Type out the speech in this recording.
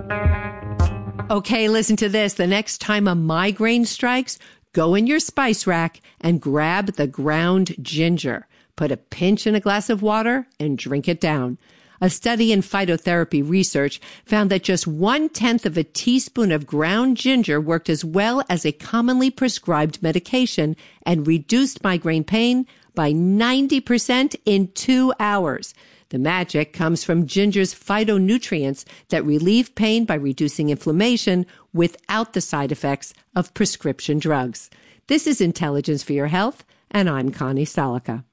Okay, listen to this. The next time a migraine strikes, go in your spice rack and grab the ground ginger. Put a pinch in a glass of water and drink it down. A study in phytotherapy research found that just 1/10 of a teaspoon of ground ginger worked as well as a commonly prescribed medication and reduced migraine pain by 90% in 2 hours. The magic comes from ginger's phytonutrients that relieve pain by reducing inflammation without the side effects of prescription drugs. This is Intelligence for Your Health, and I'm Connie Salica.